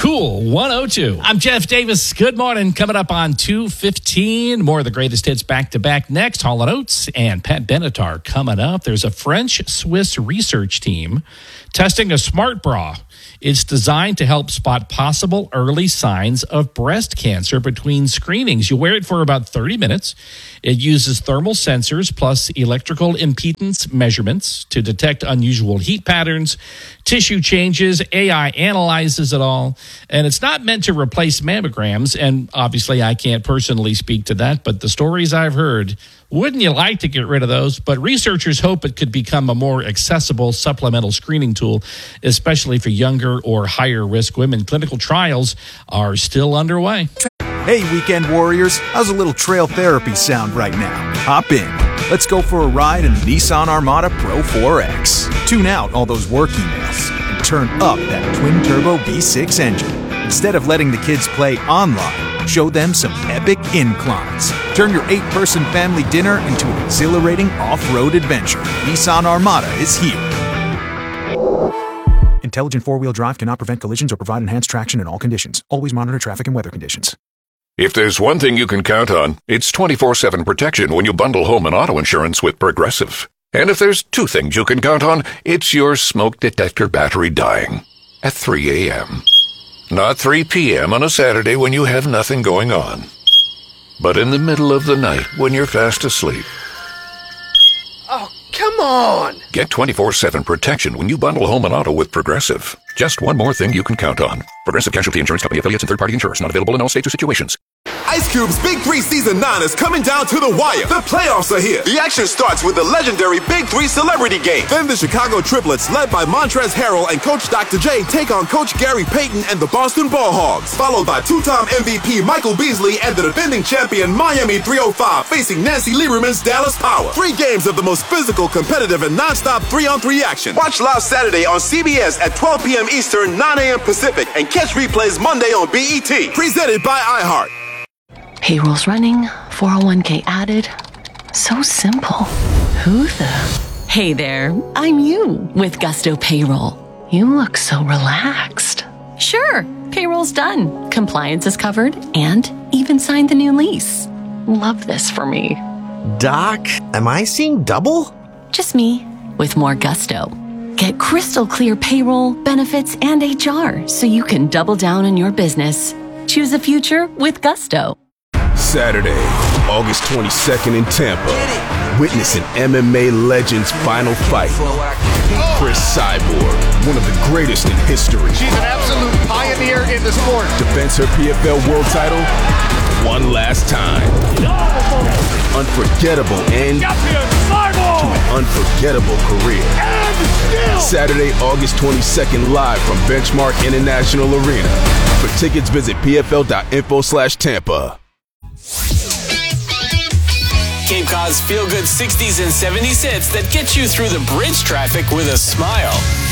Cool 102. I'm Jeff Davis. Good morning. Coming up on 2:15. More of the greatest hits back-to-back next. Hall & Oates and Pat Benatar coming up. There's a French-Swiss research team testing a smart bra. It's designed to help spot possible early signs of breast cancer between screenings. You wear it for about 30 minutes. It uses thermal sensors plus electrical impedance measurements to detect unusual heat patterns, tissue changes. AI analyzes it all. And it's not meant to replace mammograms. And obviously, I can't personally speak to that, but the stories I've heard, wouldn't you like to get rid of those? But researchers hope it could become a more accessible supplemental screening tool, especially for younger or higher risk women. Clinical trials are still underway. Hey, weekend warriors, how's a little trail therapy sound right now? Hop in. Let's go for a ride in the Nissan Armada Pro 4X. Tune out all those work emails and turn up that twin-turbo V6 engine. Instead of letting the kids play online, show them some epic inclines. Turn your 8-person family dinner into an exhilarating off-road adventure. Nissan Armada is here. Intelligent four-wheel drive cannot prevent collisions or provide enhanced traction in all conditions. Always monitor traffic and weather conditions. If there's one thing you can count on, it's 24/7 protection when you bundle home and auto insurance with Progressive. And if there's two things you can count on, it's your smoke detector battery dying at 3 a.m. Not 3 p.m. on a Saturday when you have nothing going on, but in the middle of the night when you're fast asleep. Oh, come on! Get 24/7 protection when you bundle home and auto with Progressive. Just one more thing you can count on. Progressive Casualty Insurance Company, affiliates, and third-party insurers. Not available in all states or situations. Ice Cube's Big 3 Season 9 is coming down to the wire. The playoffs are here. The action starts with the legendary Big 3 Celebrity Game. Then the Chicago Triplets, led by Montrezl Harrell and Coach Dr. J, take on Coach Gary Payton and the Boston Ball Hogs. Followed by two-time MVP Michael Beasley and the defending champion Miami 305 facing Nancy Lieberman's Dallas Power. 3 games of the most physical, competitive, and non-stop 3-on-3 action. Watch live Saturday on CBS at 12 p.m. Eastern, 9 a.m. Pacific, and catch replays Monday on BET. Presented by iHeart. Payroll's running, 401k added. So simple. Who the? Hey there, I'm you with Gusto Payroll. You look so relaxed. Sure, payroll's done. Compliance is covered and even signed the new lease. Love this for me. Doc, am I seeing double? Just me with more gusto. Get crystal clear payroll, benefits, and HR so you can double down on your business. Choose a future with Gusto. Saturday, August 22nd in Tampa. Witness an MMA legend's final fight. Chris Cyborg, one of the greatest in history. She's an absolute pioneer in the sport. Defends her PFL world title one last time. Unforgettable end to an unforgettable career. Saturday, August 22nd, live from Benchmark International Arena. For tickets, visit pfl.info/Tampa. Cape Cod's feel-good 60s and 70s hits that get you through the bridge traffic with a smile.